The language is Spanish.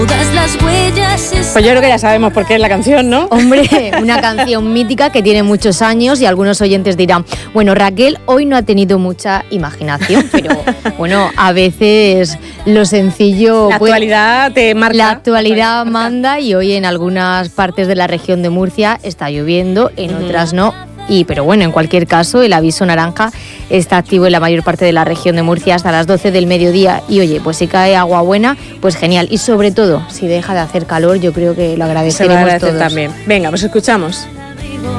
Pues yo creo que ya sabemos por qué es la canción, ¿no? Hombre, una canción mítica que tiene muchos años y algunos oyentes dirán, bueno, Raquel hoy no ha tenido mucha imaginación, pero bueno, a veces lo sencillo... La actualidad te marca. La actualidad manda y hoy en algunas partes de la región de Murcia está lloviendo, en otras no. Pero bueno, en cualquier caso, el aviso naranja está activo en la mayor parte de la región de Murcia hasta las 12 del mediodía. Y oye, pues si cae agua buena, pues genial. Y sobre todo, si deja de hacer calor, yo creo que lo agradeceremos todos. También. Venga, pues escuchamos.